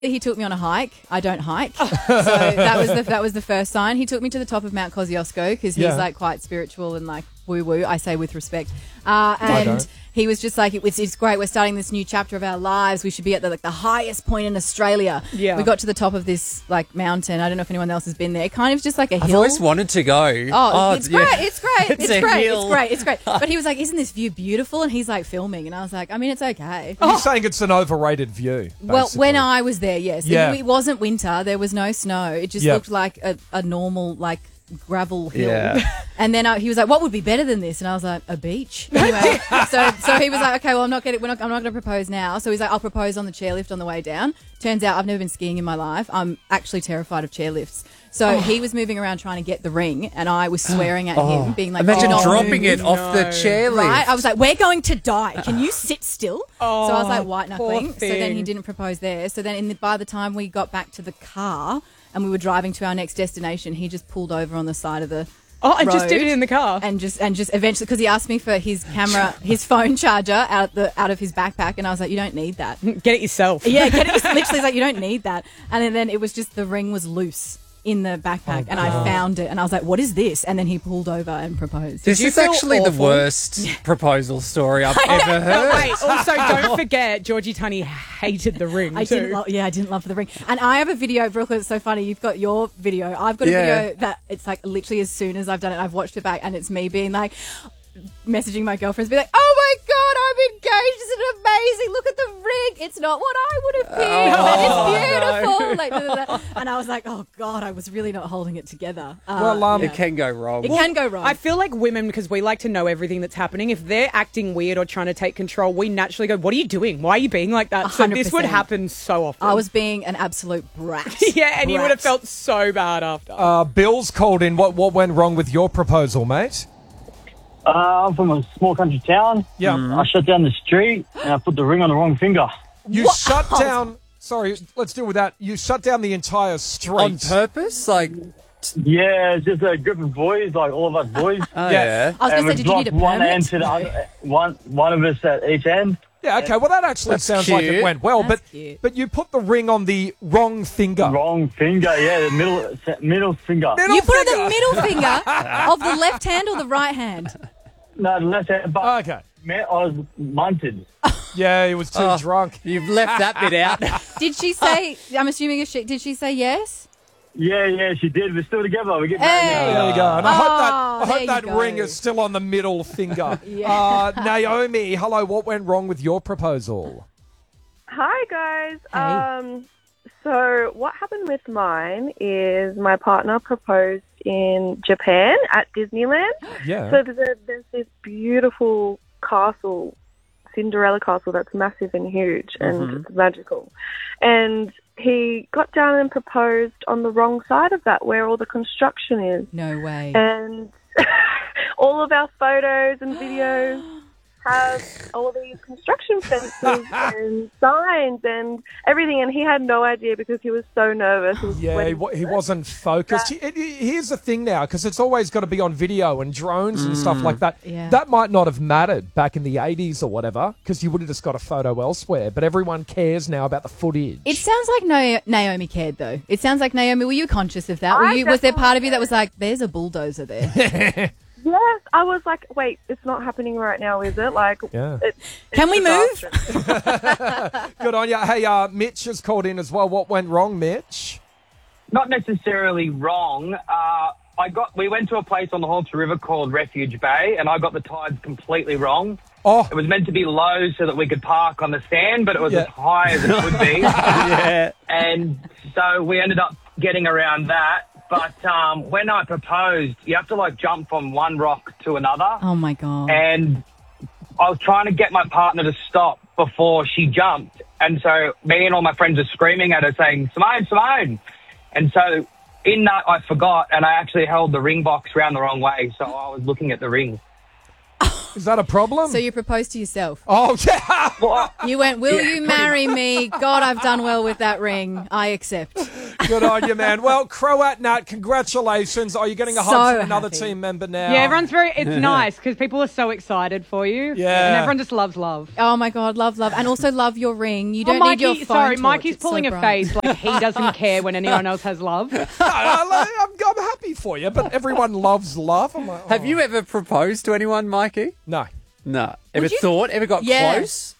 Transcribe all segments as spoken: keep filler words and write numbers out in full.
He took me on a hike. I don't hike. So that was the that was the first sign. He took me to the top of Mount Kosciuszko because he's Yeah. like quite spiritual and like woo-woo, I say with respect. Uh, I and don't. he was just like, it's, it's great. We're starting this new chapter of our lives. We should be at the, like the highest point in Australia. Yeah. We got to the top of this like mountain. I don't know if anyone else has been there. Kind of just like a I've hill. always wanted to go. Oh, it's great. yeah. It's great. It's It's, a great. hill. It's great. It's great. But he was like, isn't this view beautiful? And he's like filming. And I was like, I mean, it's okay. You're saying it's an overrated view. Well, when basically. I was there, yes. Yeah. It, it wasn't winter. There was no snow. It just Yep. looked like a, a normal, like, gravel hill. Yeah. And then I, he was like, what would be better than this? And I was like, a beach. Anyway, so so he was like, okay, well, I'm not getting, we're not, I'm not going to propose now. So he's like, I'll propose on the chairlift on the way down. Turns out I've never been skiing in my life. I'm actually terrified of chairlifts. So he was moving around trying to get the ring, and I was swearing at him, being like, Imagine "Do not dropping move." it off the chairlift. Right? I was like, we're going to die. Can you sit still? Oh, so I was like, white knuckling. poor So then he thing. didn't propose there. So then in the, by the time we got back to the car and we were driving to our next destination, he just pulled over on the side of the Oh, and just road did it in the car. and just and just eventually, because he asked me for his camera, his phone charger out the out of his backpack, and I was like, you don't need that. Get it yourself. Yeah, get it. Literally, he's like, you don't need that. And then, then it was just the ring was loose in the backpack, and I found it, and I was like, what is this? And then he pulled over and proposed. This you is feel actually the awful? worst proposal story I've ever But heard. wait, also don't forget, Georgie Tunney hated the ring I too. didn't love, yeah, I didn't love the ring. And I have a video, Brooke, it's so funny. You've got your video. I've got a Yeah. video that it's like literally as soon as I've done it, I've watched it back, and it's me being like, messaging my girlfriends, be like, oh my God, I'm engaged. This is amazing. Look at the ring. It's not what I would have picked, Oh, but it's beautiful. Like, blah, blah, blah. And I was like, oh God, I was really not holding it together. Uh, Well, um, It can go wrong. it can go wrong. I feel like women, because we like to know everything that's happening, if they're acting weird or trying to take control, we naturally go, what are you doing? Why are you being like that? So hundred this would percent. happen so often. I was being an absolute brat. yeah, and you would have Brat. felt so bad after. Uh, Bill's called in. What what went wrong with your proposal, mate? Uh, I'm from a small country town. Yeah. I shut down the street and I put the ring on the wrong finger. You shut down. Sorry, let's deal with that. You shut down the entire street. On purpose? Like, Yeah, it's just a group of boys, like all of us boys. oh, Yeah. yeah. I was and going to we say, did you need a dropped one end permit? to the other, one one of us at each end. Yeah, okay. Well, that actually That's sounds like it cute. went well, That's but cute. but you put the ring on the wrong finger. Wrong finger, yeah, the middle middle finger. Middle You put it finger. the middle finger of the left hand or the right hand? No, the left hand, but Okay. man, I was munted. Yeah, he was too Oh. drunk. You've left that bit out. Did she say? I'm assuming if she did. She say yes? Yeah, yeah, she did. We're still together. We get married Hey. now. There we go. And I Oh, hope that, I there hope you that go. ring is still on the middle finger. Yeah. uh, Naomi, hello. What went wrong with your proposal? Hi guys. Hey. Um, so what happened with mine is my partner proposed in Japan at Disneyland. Yeah. So there's, a, there's this beautiful castle, Cinderella Castle, that's massive and huge and it's magical. And he got down and proposed on the wrong side of that, where all the construction is. No way. And all of our photos and videos have all these construction fences and signs and everything, and he had no idea because he was so nervous. He was Yeah, he, sweating. wa- he wasn't focused. He- he- Here's the thing now, because it's always got to be on video and drones and stuff like that. Yeah. That might not have mattered back in the eighties or whatever, because you would have just got a photo elsewhere. But everyone cares now about the footage. It sounds like Na- Naomi cared, though. It sounds like Naomi. Were you conscious of that? Were I you? Was there part of you that definitely was like, "There's a bulldozer there"? Yes, I was like, wait, it's not happening right now, is it? Like, Yeah. it, Can we move? disastrous. Good on you. Hey, uh, Mitch has called in as well. What went wrong, Mitch? Not necessarily wrong. Uh, I got. We went to a place on the Halter River called Refuge Bay, and I got the tides completely wrong. Oh, It was meant to be low so that we could park on the sand, but it was Yeah. as high as it could be. yeah. And so we ended up getting around that. But um, when I proposed, you have to like jump from one rock to another. Oh my god! And I was trying to get my partner to stop before she jumped. And so me and all my friends are screaming at her saying, Simone, Simone. And so in that I forgot, and I actually held the ring box round the wrong way. So I was looking at the ring. is that a problem? So you proposed to yourself. oh, yeah. Well, You went, "Will you marry me?" God, I've done well with that ring. I accept. Good on you, man. Well, Croat Nat, congratulations. Are you getting a hug So from another happy. team member now? Yeah, everyone's very, it's nice because people are so excited for you. Yeah. And everyone just loves love. Oh my God, love, love. And also love your ring. You Oh, don't Mikey, need your phone sorry, torch. Mikey's It's so pulling a bright. face like he doesn't care when anyone else has love. No, I- I'm, I'm happy for you, but everyone loves love. I'm like, oh. Have you ever proposed to anyone, Mikey? No. No. Ever you- thought? Ever got Yeah. close?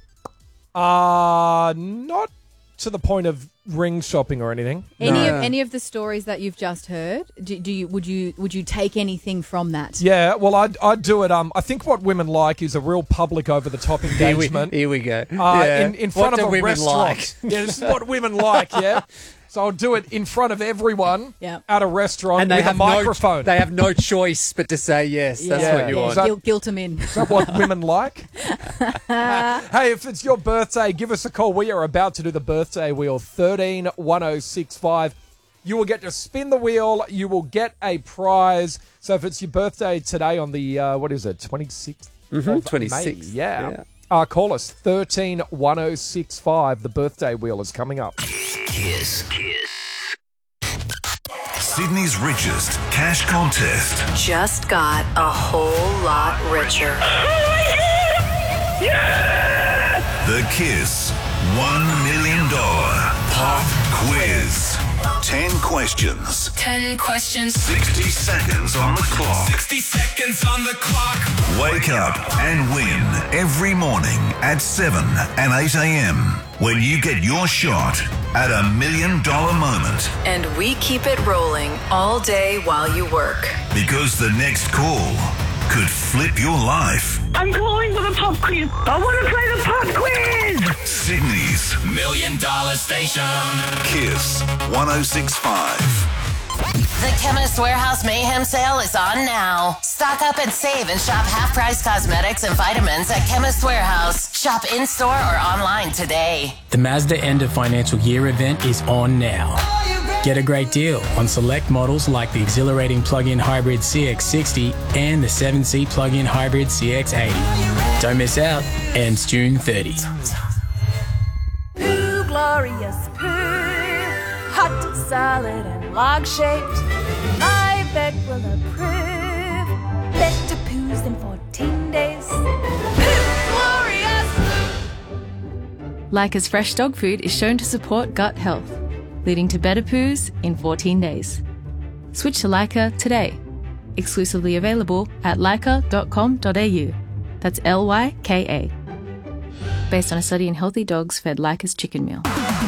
Uh, not to the point of ring shopping or anything. Any No. of any of the stories that you've just heard, do, do you would you would you take anything from that? Yeah, well, I'd, I'd do it. Um, I think what women like is a real public, over-the-top Here we, engagement. here we go. Uh, Yeah. in, in front what of do a women restaurant. like? Yeah, this is what women like, yeah. So I'll do it in front of everyone Yeah. at a restaurant And they with have a microphone. no they have no choice but to say yes. That's Yeah. what you yeah. want. Is that- Guilt, guilt them in. Is that what women like? Hey, if it's your birthday, give us a call. We are about to do the birthday wheel, thirteen one oh six five. You will get to spin the wheel. You will get a prize. So if it's your birthday today on the, uh, what is it, twenty-sixth? Mm-hmm. of twenty-sixth. May, yeah. Yeah. Uh, call us, thirteen one oh six five. The birthday wheel is coming up. Kiss. Sydney's richest cash contest. Just got a whole lot richer. The Kiss one million dollars Pop Quiz. ten questions. Ten questions. sixty seconds on the clock. sixty seconds on the clock. Wake up and win every morning at seven and eight a.m. when you get your shot at a million dollar moment. And we keep it rolling all day while you work. Because the next call could flip your life. I'm calling for the pop quiz. I want to play the pop quiz. Sydney's Million dollar station. Kiss one oh six five. The Chemist Warehouse Mayhem Sale is on now. Stock up and save and shop half-price cosmetics and vitamins at Chemist Warehouse. Shop in-store or online today. The Mazda End of Financial Year event is on now. Get a great deal on select models like the exhilarating plug-in hybrid C X sixty and the seven-seat plug-in hybrid C X eighty. Don't miss out. Ends June thirtieth. Poo, glorious poo. Hot, solid, and log-shaped. My vet will approve. Better poos in fourteen days. Poo, glorious poo. Leica's fresh dog food is shown to support gut health, leading to better poos in fourteen days. Switch to Leica today. Exclusively available at leica dot com dot a u. That's L Y K A. Based on a study in healthy dogs fed Leica's chicken meal.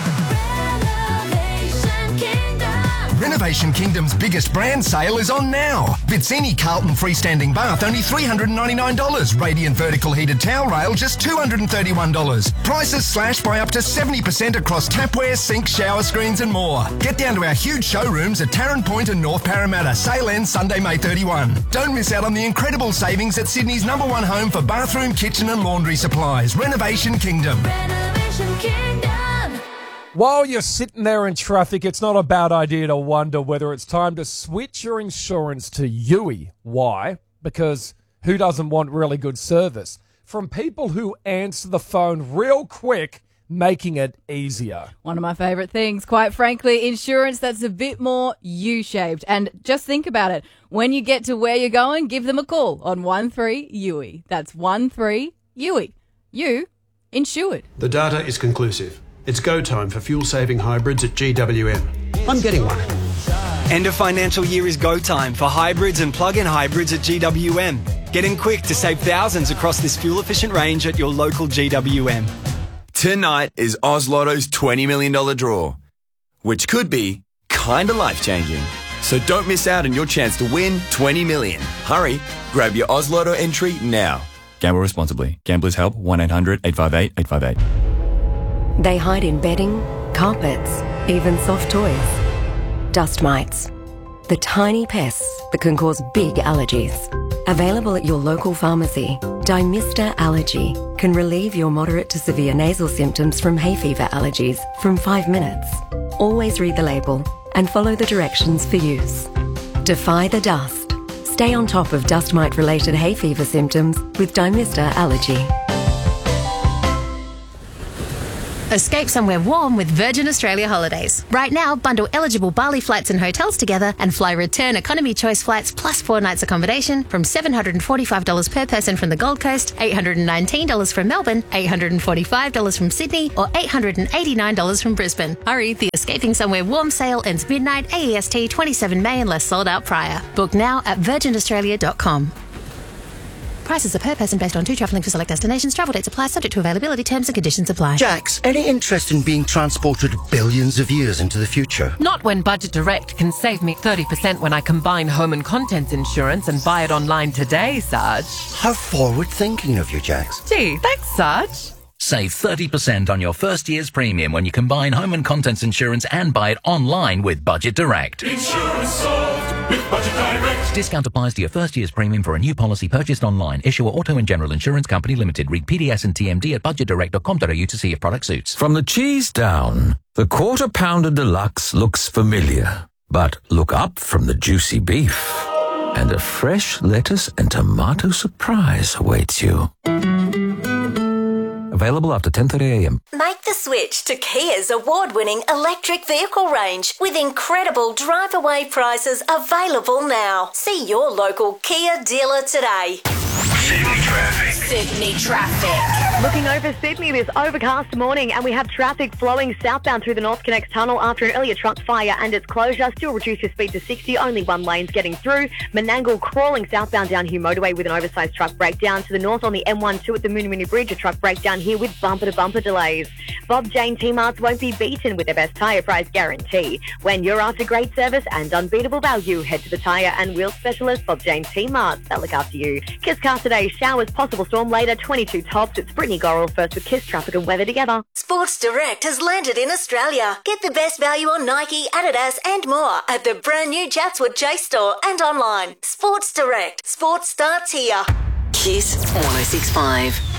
Renovation Kingdom's biggest brand sale is on now. Vizzini Carlton freestanding bath, only three hundred ninety-nine dollars. Radiant vertical heated towel rail, just two hundred thirty-one dollars. Prices slashed by up to seventy percent across tapware, sinks, shower screens and more. Get down to our huge showrooms at Tarrant Point and North Parramatta. Sale ends Sunday, May thirty-first. Don't miss out on the incredible savings at Sydney's number one home for bathroom, kitchen and laundry supplies. Renovation Kingdom. Renovation Kingdom. While you're sitting there in traffic, it's not a bad idea to wonder whether it's time to switch your insurance to U I. Why? Because who doesn't want really good service? From people who answer the phone real quick, making it easier. One of my favourite things, quite frankly, insurance that's a bit more U-shaped. And just think about it. When you get to where you're going, give them a call on one three U I. That's one three U I. You insured. The data is conclusive. It's go time for fuel-saving hybrids at G W M. I'm getting one. End of financial year is go time for hybrids and plug-in hybrids at G W M. Get in quick to save thousands across this fuel-efficient range at your local G W M. Tonight is Oz Lotto's twenty million dollars draw, which could be kinda life-changing. So don't miss out on your chance to win twenty million dollars. Hurry, grab your Oz Lotto entry now. Gamble responsibly. Gamblers help one eight hundred eight five eight eight five eight. They hide in bedding, carpets, even soft toys. Dust mites. The tiny pests that can cause big allergies. Available at your local pharmacy, Dymista Allergy can relieve your moderate to severe nasal symptoms from hay fever allergies from five minutes. Always read the label and follow the directions for use. Defy the dust. Stay on top of dust mite related hay fever symptoms with Dymista Allergy. Escape somewhere warm with Virgin Australia Holidays. Right now, bundle eligible Bali flights and hotels together and fly return economy choice flights plus four nights accommodation from seven hundred forty-five dollars per person from the Gold Coast, eight hundred nineteen dollars from Melbourne, eight hundred forty-five dollars from Sydney, or eight hundred eighty-nine dollars from Brisbane. Hurry, the Escaping Somewhere Warm sale ends midnight A E S T twenty-seven May unless sold out prior. Book now at virgin australia dot com. Prices are per person based on two travelling to select destinations. Travel dates apply, subject to availability. Terms and conditions apply. Jax, any interest in being transported billions of years into the future? Not when Budget Direct can save me thirty percent when I combine home and contents insurance and buy it online today, Sarge. How forward-thinking of you, Jax. Gee, thanks, Sarge. Save thirty percent on your first year's premium when you combine home and contents insurance and buy it online with Budget Direct. Insurance solved with Budget Direct. Discount applies to your first year's premium for a new policy purchased online. Issuer Auto and General Insurance Company Limited. Read P D S and T M D at budget direct dot com dot a u to see if product suits. From the cheese down, the Quarter Pounder Deluxe looks familiar. But look up from the juicy beef, and a fresh lettuce and tomato surprise awaits you. Available after ten thirty a m. Make the switch to Kia's award-winning electric vehicle range with incredible drive-away prices available now. See your local Kia dealer today. Sydney traffic. Sydney traffic. Looking over Sydney this overcast morning, and we have traffic flowing southbound through the North Connects Tunnel after an earlier truck fire and its closure. Still reduce your speed to sixty, only one lane's getting through. Menangle crawling southbound down Hugh Motorway with an oversized truck breakdown. To the north on the M one two at the Moonamuni Bridge, a truck breakdown here with bumper-to-bumper delays. Bob Jane T-Marts won't be beaten with their best tyre price guarantee. When you're after great service and unbeatable value, head to the tyre and wheel specialist Bob Jane T-Marts. They'll look after you. Kiss Cast today, showers, possible storm later, twenty-two tops. It's Brittany Gorrell first with Kiss traffic and weather together. Sports Direct has landed in Australia. Get the best value on Nike, Adidas and more at the brand new Chatswood Chase store and online. Sports Direct. Sports starts here. Kiss one oh six point five.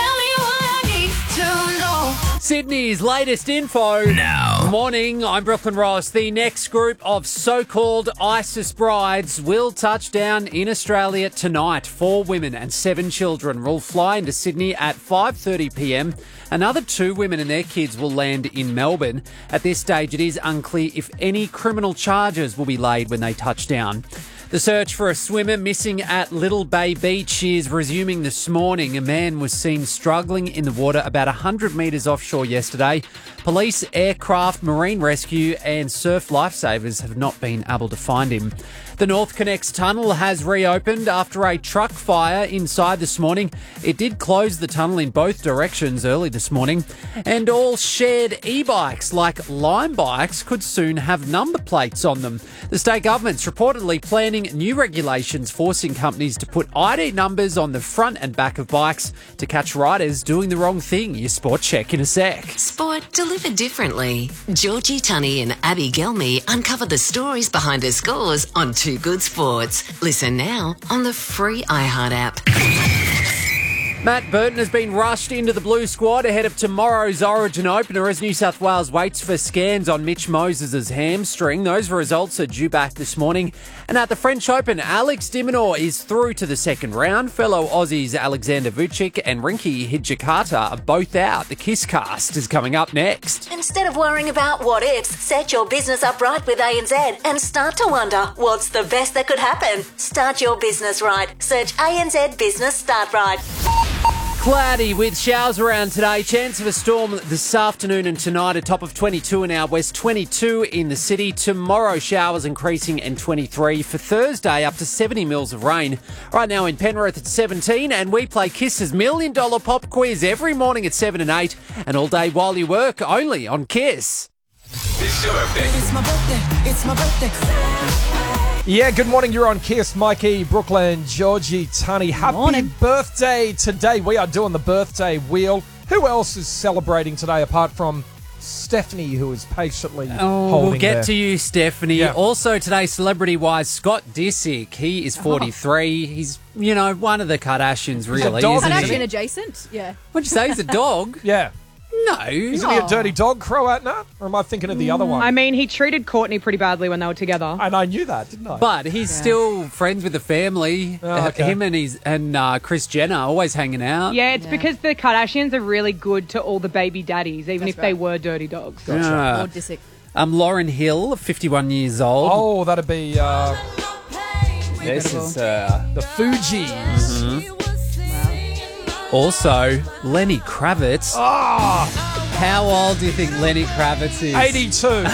Sydney's latest info. Now. Morning, I'm Brooklyn Ross. The next group of so-called ISIS brides will touch down in Australia tonight. Four women and seven children will fly into Sydney at five thirty p m. Another two women and their kids will land in Melbourne. At this stage, it is unclear if any criminal charges will be laid when they touch down. The search for a swimmer missing at Little Bay Beach is resuming this morning. A man was seen struggling in the water about one hundred metres offshore yesterday. Police, aircraft, marine rescue and surf lifesavers have not been able to find him. The North Connects tunnel has reopened after a truck fire inside this morning. It did close the tunnel in both directions early this morning. And all shared e-bikes like Lime bikes could soon have number plates on them. The state government's reportedly planning new regulations forcing companies to put I D numbers on the front and back of bikes to catch riders doing the wrong thing. Your sport check in a sec. Sport delivered differently. Georgie Tunney and Abby Gelmy uncover the stories behind her scores on Too Good Sports. Listen now on the free iHeart app. Matt Burton has been rushed into the Blue squad ahead of tomorrow's Origin opener as New South Wales waits for scans on Mitch Moses' hamstring. Those results are due back this morning. And at the French Open, Alex de Minaur is through to the second round. Fellow Aussies Alexander Vucic and Rinky Hijikata are both out. The Kiss Cast is coming up next. Instead of worrying about what ifs, set your business up right with A N Z and start to wonder what's the best that could happen. Start your business right. Search A N Z Business Start Right. Cloudy with showers around today. Chance of a storm this afternoon and tonight. A top of twenty-two in our west, twenty-two in the city. Tomorrow, showers increasing and twenty-three. For Thursday, up to seventy mils of rain. Right now in Penrith at seventeen. And we play Kiss's Million Dollar Pop Quiz every morning at seven and eight. And all day while you work, only on Kiss. It's your birthday. It's my birthday. It's my birthday. Yeah, good morning. You're on Kiss. Mikey, Brooklyn, Georgie, Tunney. Happy morning. birthday today. We are doing the birthday wheel. Who else is celebrating today apart from Stephanie, who is patiently Oh, holding we'll get there? to you, Stephanie. Yeah. Also today, celebrity-wise, Scott Disick. He is forty-three. He's, you know, one of the Kardashians, really. dog, isn't he? Kardashian adjacent, yeah. What'd you say? He's a dog? Yeah. No. Isn't he a dirty dog, Croatner? Or am I thinking of the other one? I mean, he treated Courtney pretty badly when they were together. And I knew that, didn't I? But he's Yeah. still friends with the family. Oh, okay. Him and his and uh, Kris Jenner always hanging out. Yeah, it's because the Kardashians are really good to all the baby daddies, even That's if they right. were dirty dogs. Yeah. Or Disick. Um, Lauren Hill, fifty-one years old. Oh, that'd be uh, this is uh, the Fugees. mhm. Also, Lenny Kravitz. Ah, How old do you think Lenny Kravitz is? eighty-two.